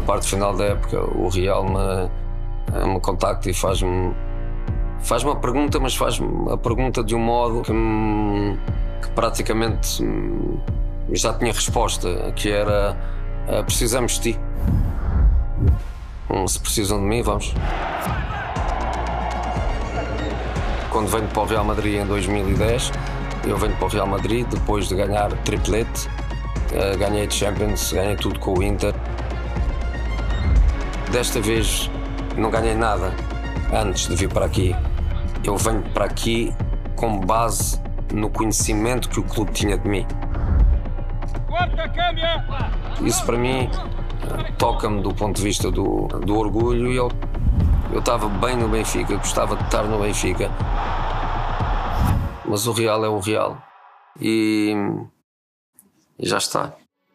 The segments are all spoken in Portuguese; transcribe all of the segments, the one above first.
parte final da época, o Real me contacta e faz-me uma pergunta, mas faz-me a pergunta de um modo que praticamente já tinha resposta, que era: precisamos de ti. Se precisam de mim, vamos. Quando venho para o Real Madrid em 2010, eu venho para o Real Madrid depois de ganhar triplete, ganhei Champions, ganhei tudo com o Inter. Desta vez não ganhei nada antes de vir para aqui. Eu venho para aqui com base no conhecimento que o clube tinha de mim. Isso para mim toca-me do ponto de vista do orgulho. Eu estava bem no Benfica, gostava de estar no Benfica, mas o Real é o Real e já está.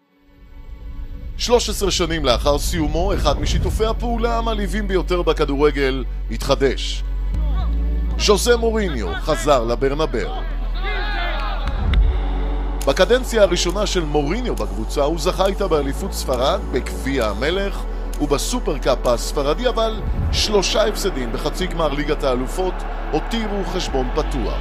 13 שנים לאחר סיומו, אחד משיתופי הפעולה המלהיבים ביותר בכדורגל התחדש. ז'וזה מוריניו חזר לברנבאו. בקדנציה הראשונה של מוריניו בקבוצה הוא זכה איתה באליפות ספרד, בגביע המלך ובסופרקאפ הספרדי, אבל 3 הפסדים בחצי גמר ליגת האלופות הותירו חשבון פתוח.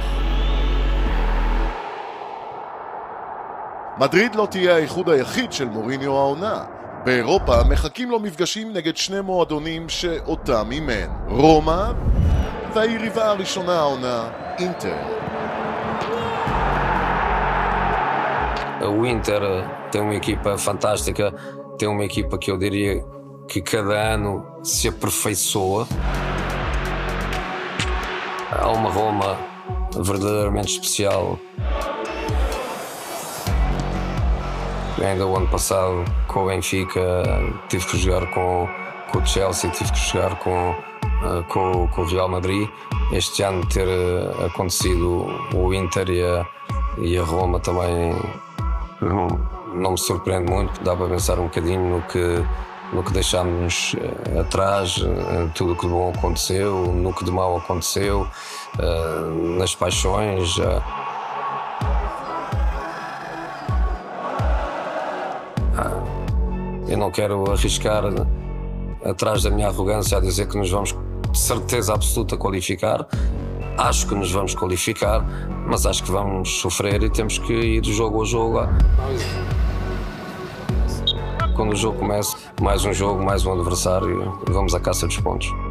מדריד לא תהיה האיחוד היחיד של מוריניו העונה. באירופה מחכים לו מפגשים נגד 2 מועדונים שאותם אימן: רומא והיריבה הראשונה העונה, אינטר. O Inter tem uma equipa fantástica, tem uma equipa que eu diria que cada ano se aperfeiçoa. Há uma Roma verdadeiramente especial. Ainda o ano passado, com o Benfica, tive que jogar com o Chelsea, tive que jogar com o Real Madrid. Este ano ter acontecido o Inter e a Roma também não me surpreende muito. Dá para pensar um bocadinho no que deixámos atrás, tudo o que de bom aconteceu, no que de mal aconteceu, nas paixões. Eu não quero arriscar atrás da minha arrogância a dizer que nos vamos de certeza absoluta qualificar. Acho que nos vamos qualificar, mas acho que vamos sofrer e temos que ir jogo a jogo. Quando o jogo começa, mais um jogo, mais um adversário, vamos à caça dos pontos.